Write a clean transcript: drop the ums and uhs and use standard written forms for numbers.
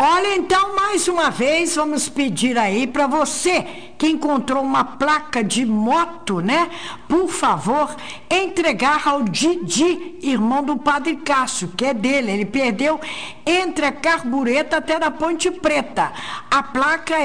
Olha, então, mais uma vez, vamos pedir aí para você que encontrou uma placa de moto, né? Por favor, entregar ao Didi, irmão do Padre Cássio, que é dele. Ele perdeu entre a Carbureta até na Ponte Preta. A placa